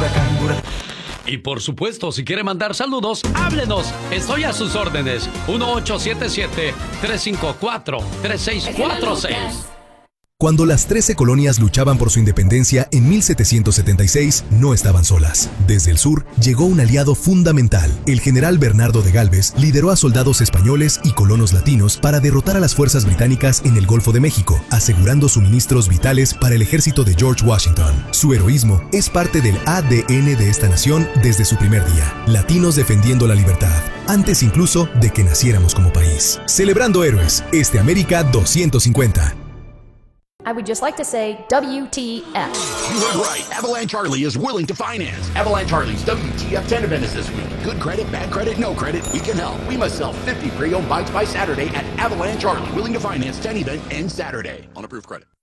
Y por supuesto, si quiere mandar saludos, háblenos. Estoy a sus órdenes. 1877-354-3646. Cuando las 13 colonias luchaban por su independencia en 1776, no estaban solas. Desde el sur llegó un aliado fundamental. El general Bernardo de Gálvez lideró a soldados españoles y colonos latinos para derrotar a las fuerzas británicas en el Golfo de México, asegurando suministros vitales para el ejército de George Washington. Su heroísmo es parte del ADN de esta nación desde su primer día. Latinos defendiendo la libertad, antes incluso de que naciéramos como país. Celebrando héroes, este América 250. I would just like to say WTF. You heard right. Avalanche Charlie is willing to finance. Avalanche Charlie's WTF 10 event is this week. Good credit, bad credit, no credit, we can help. We must sell 50 pre-owned bikes by Saturday at Avalanche Charlie. Willing to finance 10 event ends Saturday on approved credit.